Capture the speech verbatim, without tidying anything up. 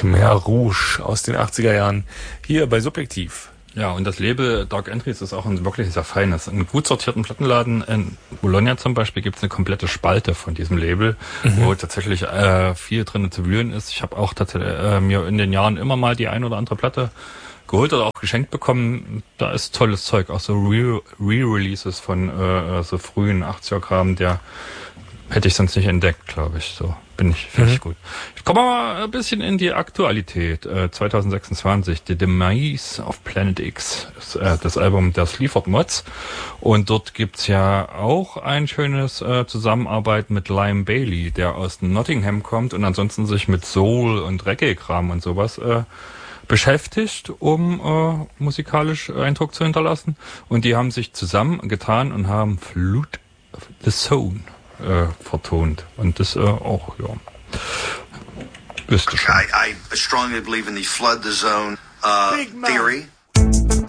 Khmer Rouge aus den achtziger Jahren hier bei Subjektiv. Ja, und das Label Dark Entries ist auch ein wirklich sehr feines. In gut sortierten Plattenladen in Bologna zum Beispiel gibt es eine komplette Spalte von diesem Label, mhm. wo tatsächlich äh, viel drin zu wühlen ist. Ich habe auch tatsächlich äh, mir in den Jahren immer mal die ein oder andere Platte geholt oder auch geschenkt bekommen. Da ist tolles Zeug, auch so Re- Re-Releases von äh, so frühen achtziger-Kram, der hätte ich sonst nicht entdeckt, glaube ich. So bin ich, finde ich mhm. gut. Ich komme mal ein bisschen in die Aktualität. Äh, zwanzig sechsundzwanzig, The Demise of Planet X, ist, äh, das Album der Sleaford Mods. Und dort gibt's ja auch ein schönes äh, Zusammenarbeit mit Liam Bailey, der aus Nottingham kommt und ansonsten sich mit Soul und Reggae-Kram und sowas äh, beschäftigt, um äh, musikalisch Eindruck zu hinterlassen. Und die haben sich zusammengetan und haben Flute the Zone Äh, vertont. Und das äh, auch, ja. Wüsste schon. I, I strongly believe in the flood the zone uh, theory.